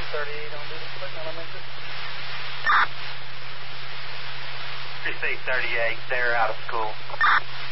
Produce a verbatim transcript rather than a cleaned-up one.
thirty-eight on duty, Clinton Elementary. Precinct thirty-eight, they're out of school.